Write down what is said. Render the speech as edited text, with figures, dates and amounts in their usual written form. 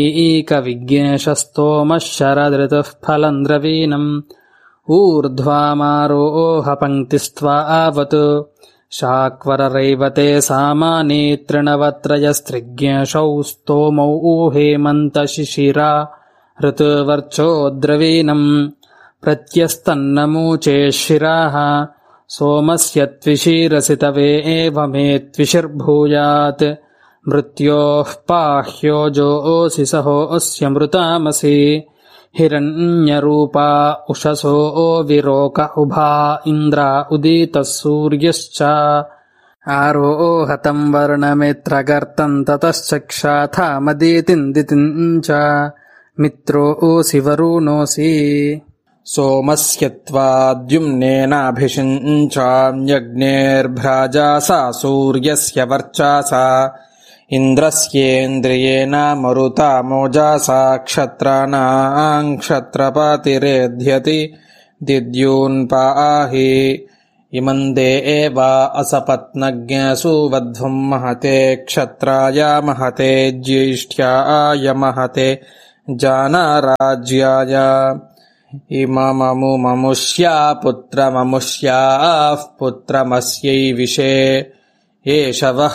एकविज्ञेशस्तोमः शरदृतुः फलम् द्रवीणम् ऊर्ध्वामारोह पङ्क्तिस्त्वावत् शाक्वररैवते सामाने तृणवत्रयस्त्रिज्ञेशौ स्तोमौ हेमन्तशिशिरा ऋतुवर्चो द्रवीणम् प्रत्यस्तन्नमूचे शिराः सोमस्य त्विषीरसि तवे एवमे त्विषिर्भूयात् मृत्योः पाह्योजोऽसि सहोऽस्य मृतामसि हिरण्यरूपा उषसो विरोक उभा इन्द्रा उदितः सूर्यश्च आरोहतम् वर्णमित्रगर्तम् ततश्चक्षाथामदितिम् दितिम् च मित्रोऽसि वरुणोऽसि सोमस्य त्वाद्युम्नेनाभिषिञ्चाम्यग्नेर्भ्राजासा सूर्यस्य वर्चासा इन्द्रस्येन्द्रियेण मरुता मोजासा क्षत्राणाम् क्षत्रपातिरेध्यति दिद्यून्पाहि इमम् देव असपत्नज्ञ सुवध्वम् महते क्षत्राय महते ज्येष्ठ्याय महते जानाराज्याय इमममुममुष्या पुत्रममुष्याः पुत्रमस्यै विशे एष वः